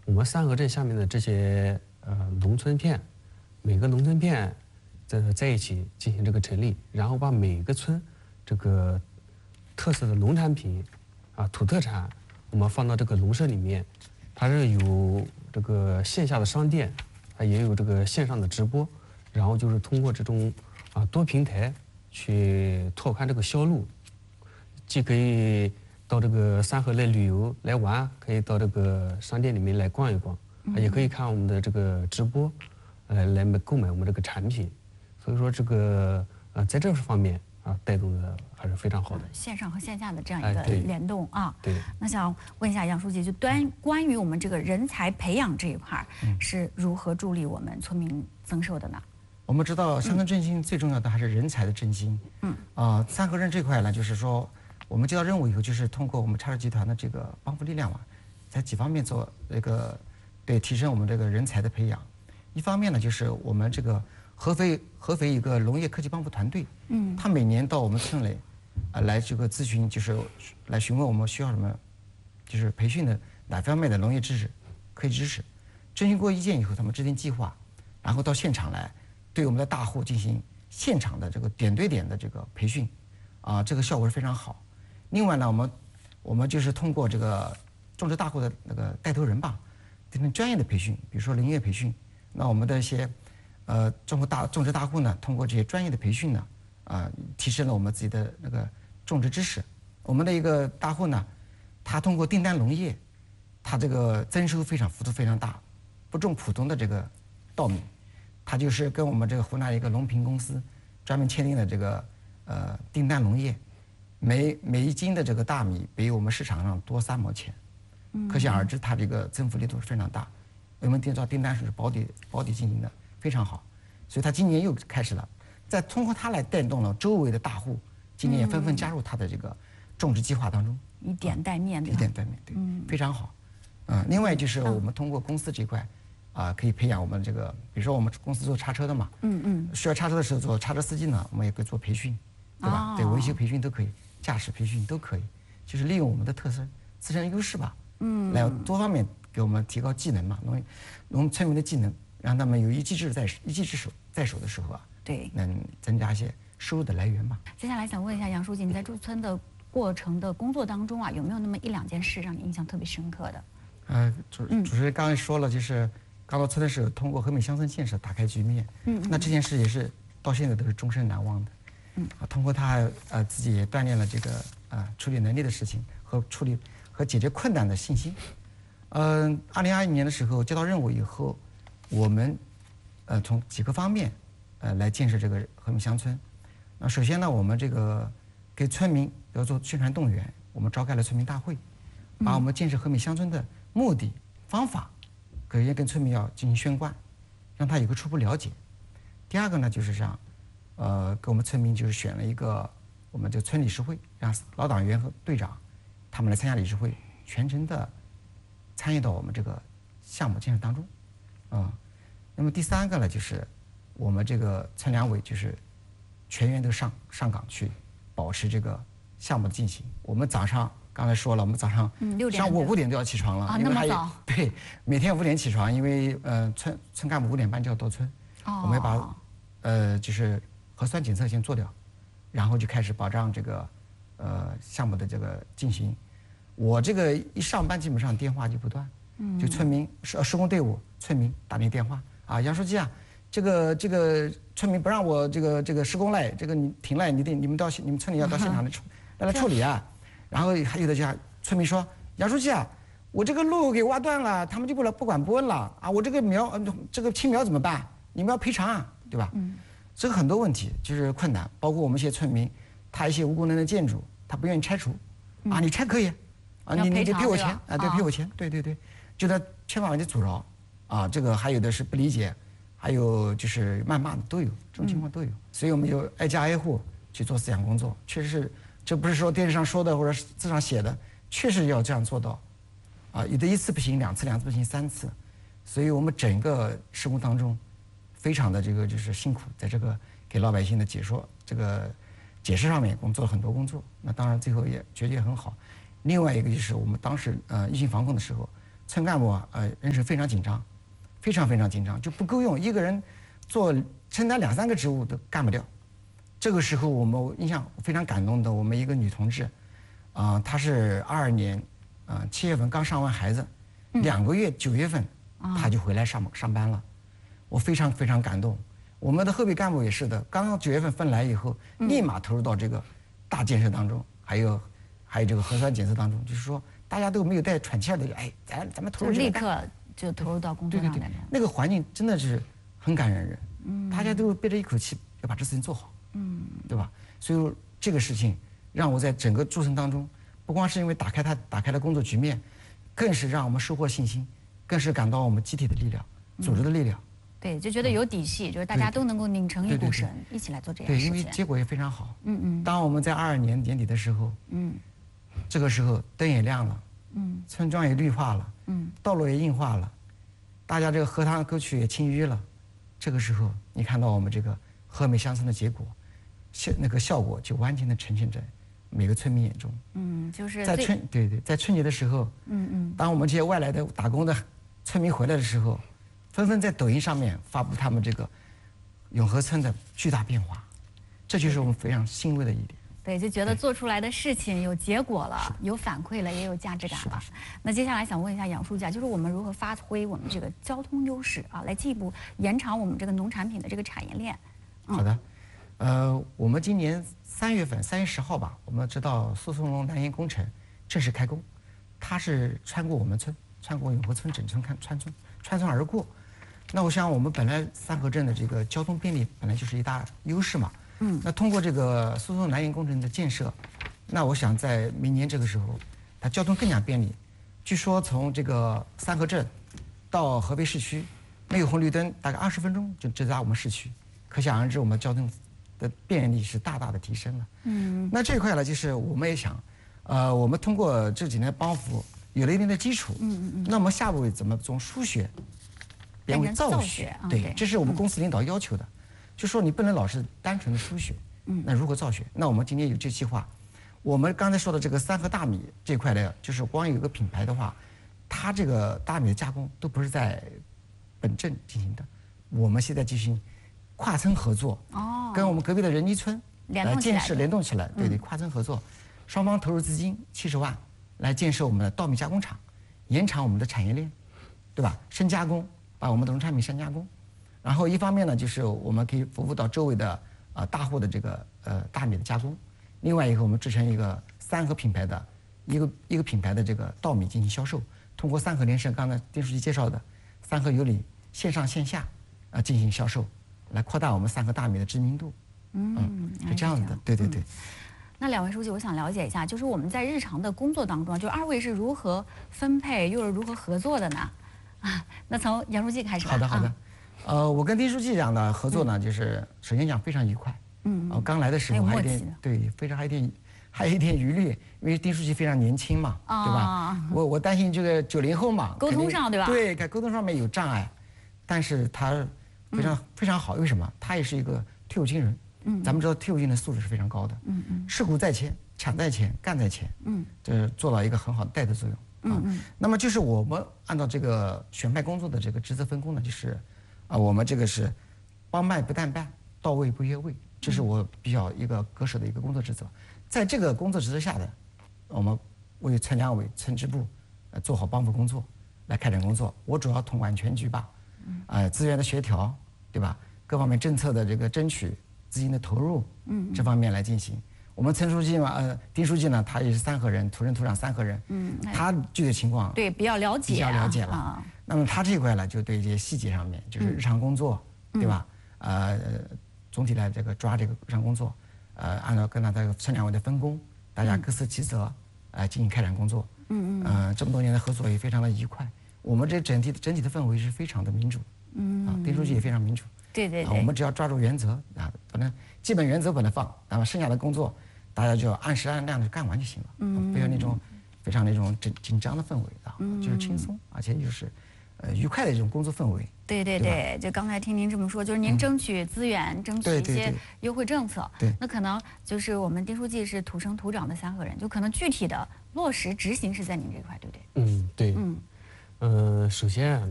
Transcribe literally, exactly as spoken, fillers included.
我们三河镇下面的这些呃农村片，每个农村片在在一起进行这个成立，然后把每个村这个特色的农产品啊土特产，我们放到这个农舍里面，它是有这个线下的商店，它也有这个线上的直播，然后就是通过这种啊多平台去拓宽这个销路，既可以到这个三河来旅游来玩，可以到这个商店里面来逛一逛，嗯、也可以看我们的这个直播，呃，来买购买我们这个产品。所以说这个呃，在这方面啊，带动的还是非常好的。 线上和线下的这样一个联动啊。 对。 那想问一下杨书记，就端关于我们这个人才培养这一块，嗯、是如何助力我们村民增收的呢？ 我们知道山村振兴最重要的还是人才的振兴。嗯。啊、呃，三河镇这块呢，就是说。我们接到任务以后，就是通过我们插市集团的这个帮扶力量嘛，在几方面做这个对提升我们这个人才的培养。一方面呢，就是我们这个合肥合肥一个农业科技帮扶团队，嗯，他每年到我们村里，啊、呃、来这个咨询，就是来询问我们需要什么，就是培训的哪方面的农业知识、科技知识。征询过意见以后，他们制定计划，然后到现场来对我们的大户进行现场的这个点对点的这个培训，啊、呃，这个效果是非常好。另外呢，我们我们就是通过这个种植大户的那个带头人吧，进行专业的培训，比如说林业培训。那我们的一些呃种植大种植大户呢，通过这些专业的培训呢，啊、呃，提升了我们自己的那个种植知识。我们的一个大户呢，他通过订单农业，他这个增收非常幅度非常大，不种普通的这个稻米，他就是跟我们这个湖南一个农品公司专门签订的这个呃订单农业。每每一斤的这个大米比我们市场上多三毛钱，嗯、可想而知，它这个增幅力度是非常大。我们订造订单是保底保底进行的非常好，所以他今年又开始了，再通过它来带动了周围的大户，今年也纷纷加入他的这个种植计划当中， 以点带面， 以点带面，对，嗯、非常好。嗯，另外就是我们通过公司这块，啊、呃，可以培养我们这个，比如说我们公司做叉车的嘛，嗯嗯，需要叉车的时候做叉车司机呢，我们也可以做培训，对吧？哦、对，维修培训都可以。驾驶培训都可以，就是利用我们的特色、自身优势吧，嗯，来多方面给我们提高技能嘛，农农村民的技能，让他们有一技之在一技之手在手的时候啊， 对， 能增加一些收入的来源吧。 接下来想问一下杨书记，你在驻村的过程的工作当中啊，有没有那么一两件事让你印象特别深刻的？ 呃，主主持人刚才说了，就是刚到村的时候，通过和美乡村建设打开局面，嗯，那这件事也是到现在都是终身难忘的。嗯，通过他呃自己也锻炼了这个呃处理能力的事情和处理和解决困难的信心。嗯、呃，二零二一年的时候接到任务以后，我们呃从几个方面呃来建设这个和美乡村。那首先呢，我们这个给村民要做宣传动员，我们召开了村民大会，把我们建设和美乡村的目的、方法，可以跟村民要进行宣贯，让他有个初步了解。第二个呢，就是让呃，给我们村民就是选了一个我们这个村理事会，让老党员和队长他们来参加理事会，全程的参与到我们这个项目建设当中，啊、嗯。那么第三个呢，就是我们这个村两委就是全员都上上岗去保持这个项目的进行。我们早上刚才说了，我们早上上午五点就要起床了， 啊， 因为还有那么早？ 对，每天五点起床，因为呃村村干部五点半就要到村，哦、我们要把呃就是核酸检测先做掉，然后就开始保障这个呃项目的这个进行。我这个一上班基本上电话就不断，嗯，就村民施施工队伍村民打那电话啊，杨书记啊，这个这个村民不让我这个这个施工了，这个你停了，你得你们到你们村里要到现场来处来来处理啊。然后还有的就村民说，杨书记啊，我这个路给挖断了，他们就不来不管不问了啊，我这个苗这个青苗怎么办？你们要赔偿啊，对吧？嗯。这个很多问题就是困难，包括我们一些村民，他一些无功能的建筑，他不愿意拆除，啊，你拆可以，啊，你你得赔我钱啊，对，赔我钱，对对对，就他千方百计阻挠，啊，这个还有的是不理解，还有就是谩骂的都有，这种情况都有，所以我们就挨家挨户去做思想工作，确实是，这不是说电视上说的或者字上写的，确实要这样做到，啊，有的一次不行，两次，两次不行，三次，所以我们整个施工当中。非常的这个就是辛苦，在这个给老百姓的解说这个解释上面，我们做了很多工作。那当然最后也决定很好。另外一个就是我们当时呃疫情防控的时候， 村干部啊呃人手非常紧张，非常非常紧张，就不够用，一个人做承担两三个职务都干不掉。这个时候我们印象非常感动的，我们一个女同志，啊、呃，她是二二年，啊、呃、七月份刚生完孩子，两个月九月份她就回来上上班了，我非常非常感动。我们的后备干部也是的，刚刚九月份分来以后，立马投入到这个大建设当中，还有还有这个核酸检测当中，就是说大家都没有带喘气儿的，哎，咱咱们投入立刻就投入到工作上来了。 那个环境真的是很感人人，嗯，大家都憋着一口气要把这事情做好，嗯，对吧？所以这个事情让我在整个过程当中，不光是因为打开它打开了工作局面，更是让我们收获信心，更是感到我们集体的力量、组织的力量。嗯对，就觉得有底气，就是大家都能够拧成一股绳，一起来做这件事情。 对，因为结果也非常好。 嗯嗯。 当我们在二二年年底的时候，嗯，这个时候灯也亮了，嗯，村庄也绿化了，嗯，道路也硬化了，大家这个河塘沟渠也清淤了。这个时候，你看到我们这个和美乡村的结果，效那个效果就完全的呈现在每个村民眼中。 嗯，就是在春对对，在春节的时候，嗯嗯，当我们这些外来的打工的村民回来的时候。纷纷在抖音上面发布他们这个永和村的巨大变化，这就是我们非常欣慰的一点。 对，就觉得做出来的事情有结果了，有反馈了，也有价值感了。那接下来想问一下杨书记，就是我们如何发挥我们这个交通优势啊，来进一步延长我们这个农产品的这个产业链？ 嗯、好的，呃，我们今年三月份，三月十号吧，我们知道苏松龙南延工程正式开工，它是穿过我们村，穿过永和村整村看穿村穿村而过。那我想，我们本来三河镇的这个交通便利本来就是一大优势嘛。嗯。那通过这个苏松南延工程的建设，那我想在明年这个时候，它交通更加便利。据说从这个三河镇到合肥市区，没有红绿灯，大概二十分钟就直达我们市区。可想而知，我们交通的便利是大大的提升了。嗯。那这一块呢，就是我们也想，呃，我们通过这几年的帮扶，有了一定的基础。嗯嗯嗯。那么下步怎么从输血？变为造血，对，这是我们公司领导要求的，就说你不能老是单纯的输血，嗯，那如何造血？那我们今天有这计划，我们刚才说的这个三和大米这块的，就是光有一个品牌的话，它这个大米的加工都不是在本镇进行的，我们现在进行跨村合作，哦，跟我们隔壁的仁济村来建设联动起来，对对，跨村合作，双方投入资金七十万来建设我们的稻米加工厂，延长我们的产业链，对吧？深加工。把我们的农产品深加工，然后一方面呢，就是我们可以服务到周围的呃大户的这个呃大米的加工，另外一个我们制成一个三和品牌的一个一个品牌的这个稻米进行销售，通过三和联盛刚才丁书记介绍的三和有礼线上线下啊、呃、进行销售，来扩大我们三和大米的知名度。嗯，嗯是这样子的，对对对。嗯那两位书记，我想了解一下，就是我们在日常的工作当中，就二位是如何分配又是如何合作的呢？啊，那从杨书记开始吧。 好的，好的。啊、呃，我跟丁书记讲的合作呢，嗯、就是首先讲非常愉快。嗯。我、呃、刚来的时候还有点对，非常还有点还有一点余虑，因为丁书记非常年轻嘛，哦、对吧？我我担心这个九零后嘛， 沟通上对吧？ 对，在沟通上面有障碍，但是他非常、嗯、非常好，为什么？他也是一个退伍军人。嗯。咱们知道退伍军的素质是非常高的。嗯嗯。事故在前，抢在前，干在前。嗯。这做到一个很好的带头作用。嗯嗯，那么就是我们按照这个选派工作的这个职责分工呢，就是啊，我们这个是帮办不但办，到位不越位，这是我比较一个割舍的一个工作职责。在这个工作职责下的，我们为村两委、村支部呃做好帮扶工作，来开展工作。我主要统管全局吧，啊，资源的协调，对吧？各方面政策的这个争取、资金的投入，嗯，这方面来进行。我们村书记嘛，呃，丁书记呢，他也是三河人，土生土长三河人，嗯，他具体情况对比较了解， 比较了解了。啊、那么他这一块呢，就对这些细节上面，就是日常工作，嗯、对吧？呃，总体来这个抓这个日常工作，呃，按照跟他这个村两委的分工，大家各司其责，呃，进行开展工作。嗯嗯。呃，这么多年的合作也非常的愉快，我们这整体整体的氛围是非常的民主。嗯。啊，丁书记也非常民主。 对对对。 啊，我们只要抓住原则啊，不能基本原则不能放，那么剩下的工作。大家就要按时按量的干完就行了，嗯，不要那种非常那种紧紧张的氛围啊，嗯、就是轻松，而且就是，呃，愉快的这种工作氛围。 对对 对, 对，就刚才听您这么说，就是您争取资源，嗯、争取一些优惠政策。 对, 对, 对， 那可能就是我们丁书记是土生土长的三河人，就可能具体的落实执行是在您这块，对不对？ 嗯，对。嗯， 呃，首先